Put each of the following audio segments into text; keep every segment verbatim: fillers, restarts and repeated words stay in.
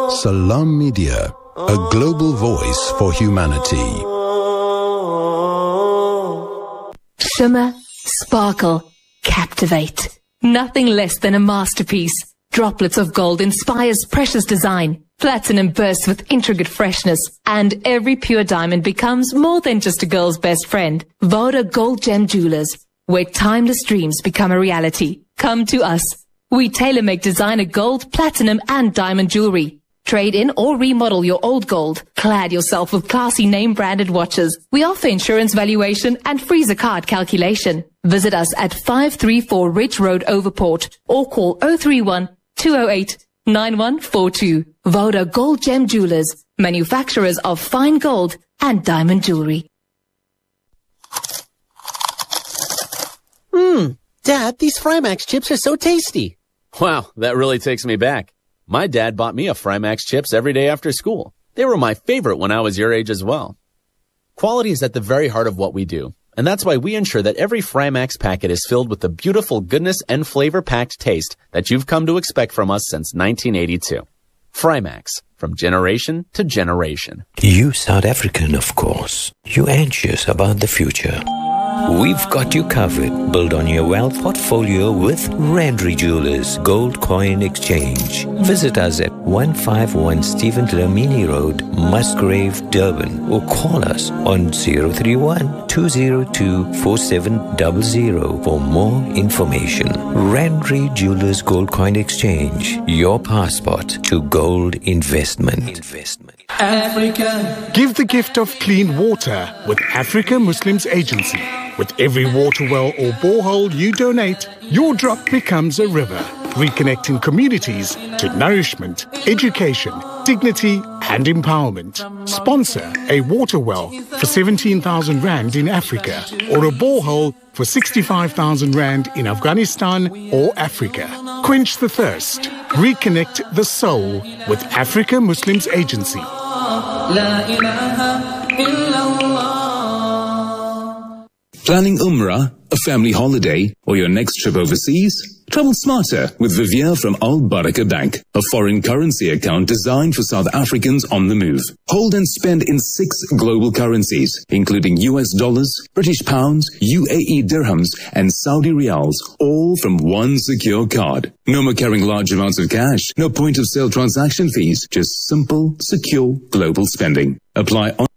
Salam Media, a global voice for humanity. Shimmer, sparkle, captivate. Nothing less than a masterpiece. Droplets of gold inspires precious design. Platinum bursts with intricate freshness. And every pure diamond becomes more than just a girl's best friend. Voda Gold Gem Jewelers, where timeless dreams become a reality. Come to us. We tailor-make designer gold, platinum, and diamond jewelry. Trade in or remodel your old gold. Clad yourself with classy name-branded watches. We offer insurance valuation and freezer card calculation. Visit us at five three four Ridge Road, Overport, or call zero three one, two zero eight, nine one four two. Voda Gold Gem Jewelers, manufacturers of fine gold and diamond jewelry. Mmm, Dad, these Frymax chips are so tasty. Wow, that really takes me back. My dad bought me a Frymax chips every day after school. They were my favorite when I was your age as well. Quality is at the very heart of what we do, and that's why we ensure that every Frymax packet is filled with the beautiful goodness and flavor-packed taste that you've come to expect from us since nineteen eighty-two. Frymax, from generation to generation. You South African, of course. You anxious about the future. We've got you covered. Build on your wealth portfolio with Randry Jewelers Gold Coin Exchange. Visit us at one fifty-one Stephen Dlamini Road, Musgrave, Durban, or call us on zero three one, two zero two, four seven zero zero for more information. Randry Jewelers Gold Coin Exchange, your passport to gold investment. Investment. Africa. Give the gift of clean water with Africa Muslims Agency. With every water well or borehole you donate, your drop becomes a river, reconnecting communities to nourishment, education, dignity and empowerment. Sponsor a water well for seventeen thousand rand in Africa or a borehole for sixty-five thousand rand in Afghanistan or Africa. Quench the thirst. Reconnect the soul with Africa Muslims Agency. Planning Umrah, a family holiday, or your next trip overseas? Travel smarter with Vivier from Al Baraka Bank, a foreign currency account designed for South Africans on the move. Hold and spend in six global currencies, including U S dollars, British pounds, U A E dirhams, and Saudi riyals, all from one secure card. No more carrying large amounts of cash, no point of sale transaction fees, just simple, secure global spending. Apply on...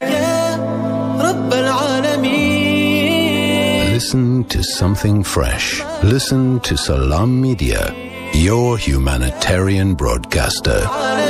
Listen to something fresh. Listen to Salam Media, your humanitarian broadcaster.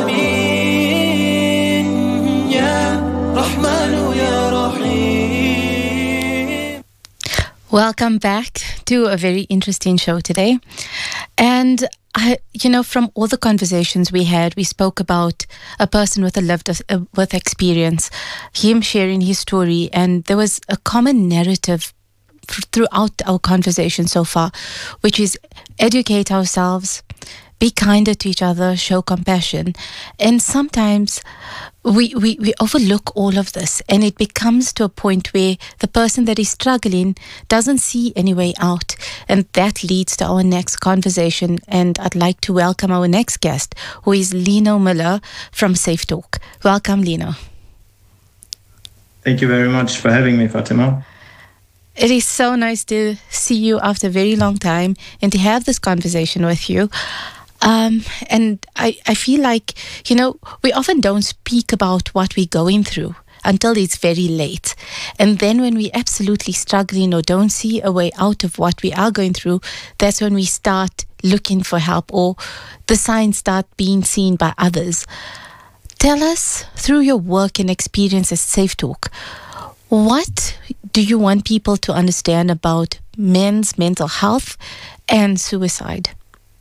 Welcome back to a very interesting show today. And I, you know, from all the conversations we had, we spoke about a person with a lived uh, with experience, him sharing his story, and there was a common narrative throughout our conversation so far, which is educate ourselves, be kinder to each other, show compassion. And sometimes we, we, we overlook all of this, and it becomes to a point where the person that is struggling doesn't see any way out. And that leads to our next conversation. And I'd like to welcome our next guest, who is Lino Miller from Safe Talk. Welcome, Lino. Thank you very much for having me, Fatima. It is so nice to see you after a very long time and to have this conversation with you. Um, and I, I feel like, you know, we often don't speak about what we're going through until it's very late. And then when we're absolutely struggling or don't see a way out of what we are going through, that's when we start looking for help, or the signs start being seen by others. Tell us, through your work and experience as Safe Talk, what do you want people to understand about men's mental health and suicide?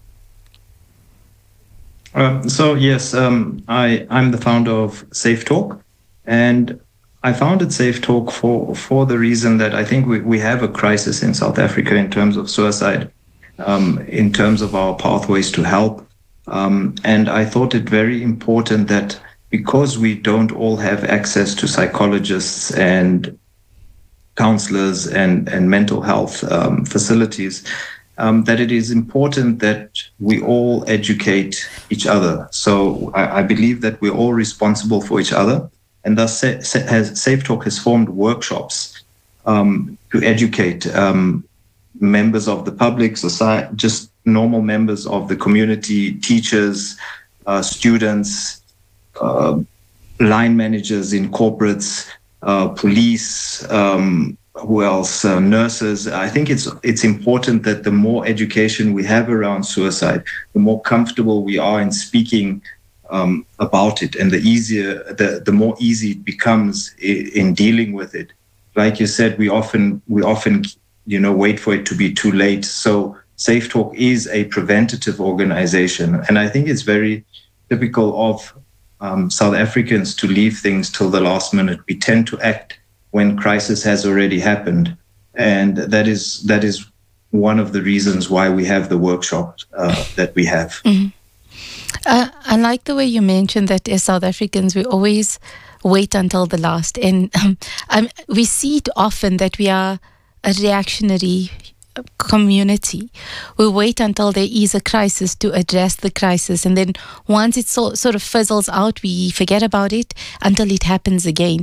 Uh, so, yes, um, I, I'm the founder of Safe Talk, and I founded Safe Talk for, for the reason that I think we, we have a crisis in South Africa in terms of suicide, um, in terms of our pathways to help. Um, and I thought it very important that because we don't all have access to psychologists and counselors and, and mental health um, facilities, um, that it is important that we all educate each other. So I, I believe that we're all responsible for each other, and thus has, Safe Talk has formed workshops um, to educate um, members of the public, society, just normal members of the community, teachers, uh, students, uh, line managers in corporates, uh, police, um, who else? Uh, nurses. I think it's it's important that the more education we have around suicide, the more comfortable we are in speaking um, about it, and the easier, the the more easy it becomes in, in dealing with it. Like you said, we often we often you know wait for it to be too late. So Safe Talk is a preventative organization, and I think it's very typical of um, South Africans to leave things till the last minute. We tend to act when crisis has already happened. And that is that is one of the reasons why we have the workshop uh, that we have. Mm-hmm. Uh, I like the way you mentioned that as South Africans, we always wait until the last. And um, um, we see it often that we are a reactionary community. We wait until there is a crisis to address the crisis. And then once it so, sort of fizzles out, we forget about it until it happens again.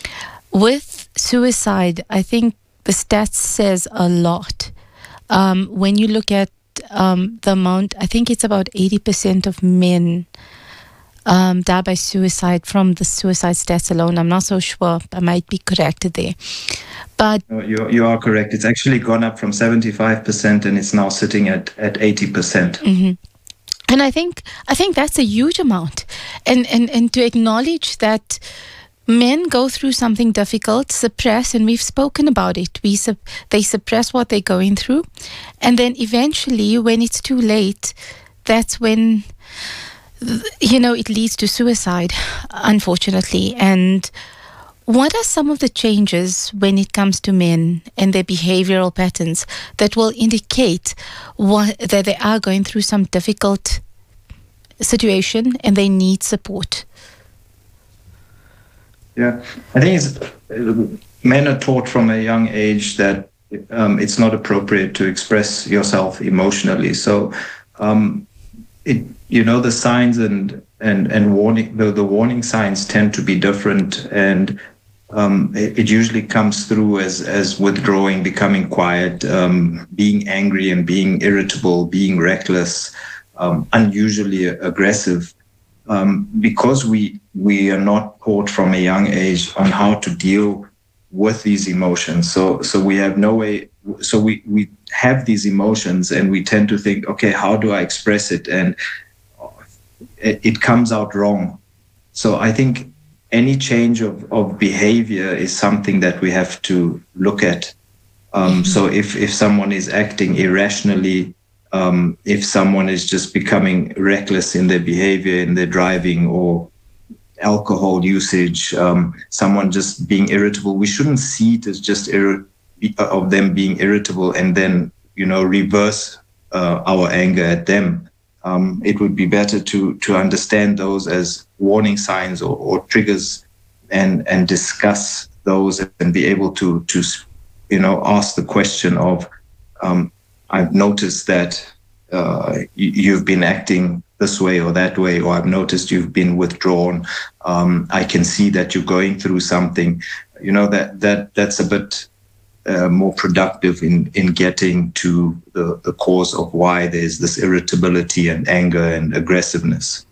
With suicide, I think the stats says a lot. Um, when you look at um, the amount, I think it's about eighty percent of men um, die by suicide from the suicide stats alone. I'm not so sure. I might be corrected there. But you, you are correct. It's actually gone up from seventy-five percent and it's now sitting at, at eighty percent. Mm-hmm. And I think I think that's a huge amount. And, and, and to acknowledge that men go through something difficult, suppress, and we've spoken about it. We sup- they suppress what they're going through. And then eventually, when it's too late, that's when, you know, it leads to suicide, unfortunately. And what are some of the changes when it comes to men and their behavioral patterns that will indicate what, that they are going through some difficult situation and they need support? Yeah, I think it's, men are taught from a young age that um, it's not appropriate to express yourself emotionally. So, um, it you know the signs and and and warning the, the warning signs tend to be different, and um, it, it usually comes through as as withdrawing, becoming quiet, um, being angry and being irritable, being reckless, um, unusually aggressive. Um, because we we are not taught from a young age on how to deal with these emotions. So so we have no way. So we, we have these emotions and we tend to think, okay, how do I express it? And it, it comes out wrong. So I think any change of, of behavior is something that we have to look at. Um, mm-hmm. So if, if someone is acting irrationally, Um, if someone is just becoming reckless in their behavior, in their driving or alcohol usage, um, someone just being irritable, we shouldn't see it as just irri- of them being irritable and then, you know, reverse uh, our anger at them. Um, it would be better to to understand those as warning signs or, or triggers and and discuss those and be able to, to you know, ask the question of, um, I've noticed that uh, you've been acting this way or that way, or I've noticed you've been withdrawn. Um, I can see that you're going through something. You know, that that that's a bit uh, more productive in, in getting to the, the cause of why there's this irritability and anger and aggressiveness.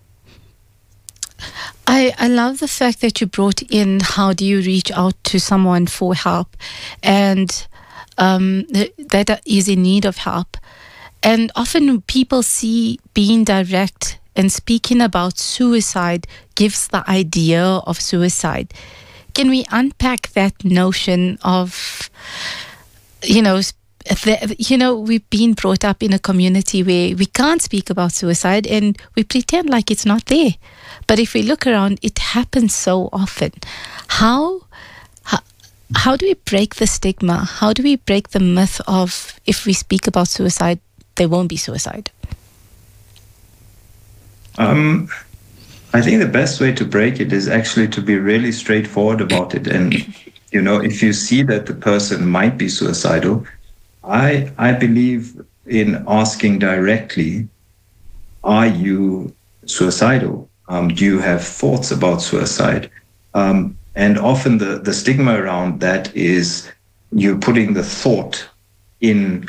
I, I love the fact that you brought in how do you reach out to someone for help and Um, that is in need of help. And often people see being direct and speaking about suicide gives the idea of suicide. Can we unpack that notion of, you know, the, you know, we've been brought up in a community where we can't speak about suicide and we pretend like it's not there. But if we look around, it happens so often. How How do we break the stigma? How do we break the myth of if we speak about suicide, there won't be suicide? Um, I think the best way to break it is actually to be really straightforward about it. And, you know, if you see that the person might be suicidal, I I believe in asking directly, are you suicidal? Um, do you have thoughts about suicide? Um, and often the, the stigma around that is you're putting the thought in,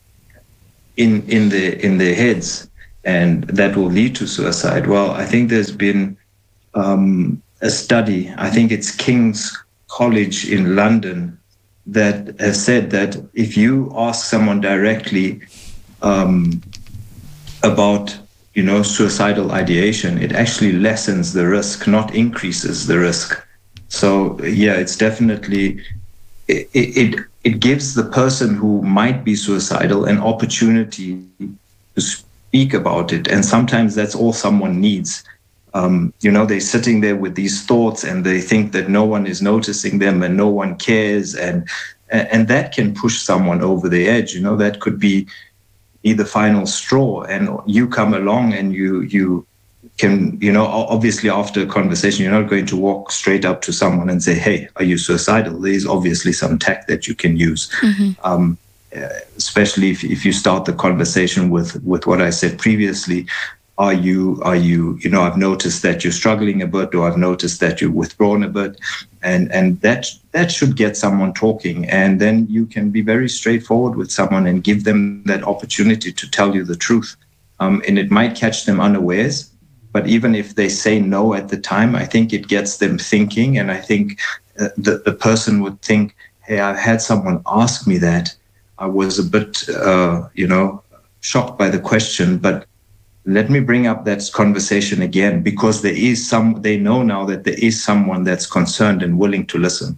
in, in, the, in their heads, and that will lead to suicide. Well, I think there's been um, a study, I think it's King's College in London, that has said that if you ask someone directly um, about, you know, suicidal ideation, it actually lessens the risk, not increases the risk. So yeah, it's definitely, it, it, it gives the person who might be suicidal an opportunity to speak about it. And sometimes that's all someone needs. Um, you know, they're sitting there with these thoughts and they think that no one is noticing them and no one cares. And, and that can push someone over the edge. You know, that could be, be the final straw. And you come along and you, you can, you know, obviously after a conversation, you're not going to walk straight up to someone and say, hey, are you suicidal? There's obviously some tact that you can use. Mm-hmm. Um, especially if, if you start the conversation with, with what I said previously. Are you, are you, you know, I've noticed that you're struggling a bit, or I've noticed that you're withdrawn a bit. And, and that, that should get someone talking. And then you can be very straightforward with someone and give them that opportunity to tell you the truth. Um, and it might catch them unawares, but even if they say no at the time, I think it gets them thinking. And I think uh, the, the person would think, hey, I had someone ask me that. I was a bit, uh, you know, shocked by the question, but let me bring up that conversation again, because there is some, they know now that there is someone that's concerned and willing to listen.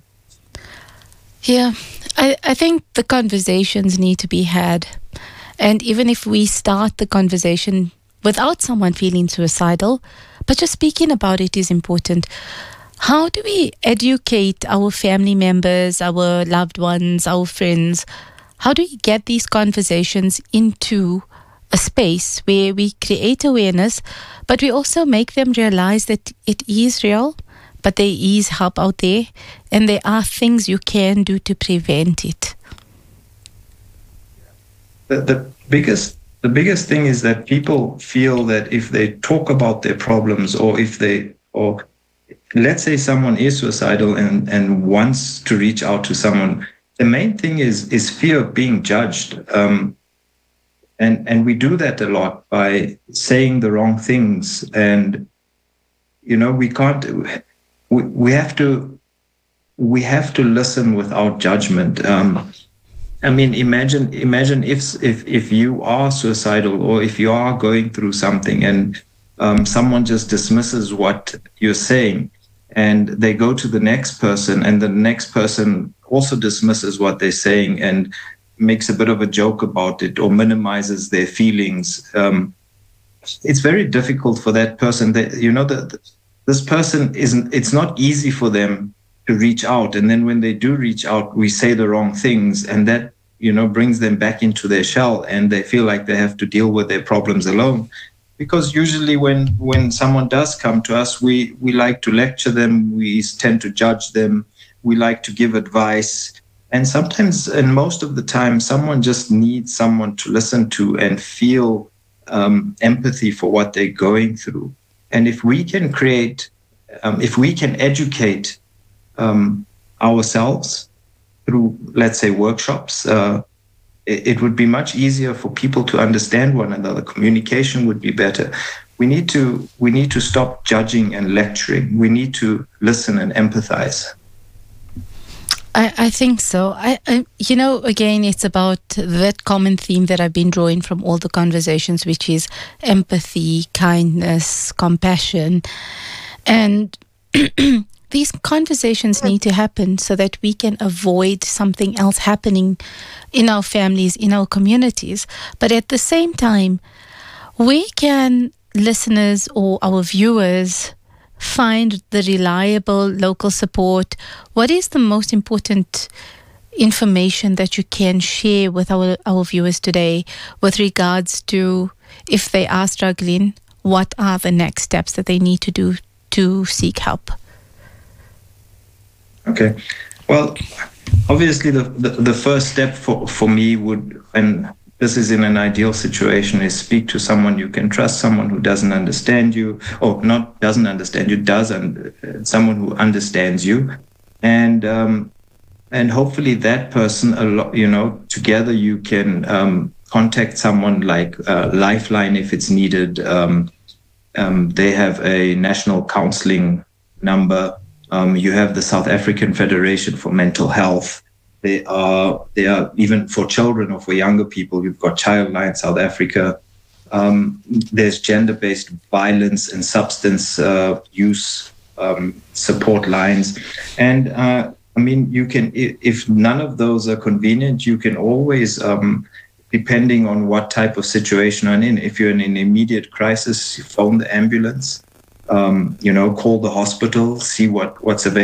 Yeah, I, I think the conversations need to be had. And even if we start the conversation without someone feeling suicidal, but just speaking about it is important. How do we educate our family members, our loved ones, our friends? How do we get these conversations into a space where we create awareness, but we also make them realize that it is real, but there is help out there, and there are things you can do to prevent it? The, the biggest the biggest thing is that people feel that if they talk about their problems, or if they, or let's say someone is suicidal and, and wants to reach out to someone, the main thing is is fear of being judged. Um, And and we do that a lot by saying the wrong things. And, you know, we can't, we, we have to, we have to listen without judgment. Um, I mean, imagine, imagine if, if, if you are suicidal, or if you are going through something, and um, someone just dismisses what you're saying, and they go to the next person, and the next person also dismisses what they're saying and makes a bit of a joke about it, or minimizes their feelings. Um, it's very difficult for that person. That, you know, that this person isn't, it's not easy for them to reach out. And then when they do reach out, we say the wrong things, and that, you know, brings them back into their shell, and they feel like they have to deal with their problems alone. Because usually when, when someone does come to us, we, we like to lecture them, we tend to judge them, we like to give advice. And sometimes, and most of the time, someone just needs someone to listen to and feel um, empathy for what they're going through. And if we can create, um, if we can educate um, ourselves through, let's say, workshops, uh, it, it would be much easier for people to understand one another. Communication would be better. We need to, we need to stop judging and lecturing. We need to listen and empathize. I, I think so. I, I, you know, again, it's about that common theme that I've been drawing from all the conversations, which is empathy, kindness, compassion. And these conversations need to happen so that we can avoid something else happening in our families, in our communities. But at the same time, where can listeners or our viewers find the reliable local support? What is the most important information that you can share with our, our viewers today with regards to, if they are struggling, what are the next steps that they need to do to seek help? Okay. Well, obviously the, the, the first step for, for me would, and this is in an ideal situation, is speak to someone you can trust, someone who doesn't understand you, or not doesn't understand you, does, and someone who understands you. And um, and hopefully that person, you know, together you can um, contact someone like uh, Lifeline if it's needed. Um, um, they have a national counseling number. Um, you have the South African Federation for Mental Health. They are, they are even for children or for younger people. You've got Childline South Africa. Um, there's gender-based violence and substance uh, use um, support lines. And uh, I mean, you can, if none of those are convenient, you can always, um, depending on what type of situation you're in, if you're in an immediate crisis, you phone the ambulance, um, you know, call the hospital, see what, what's available.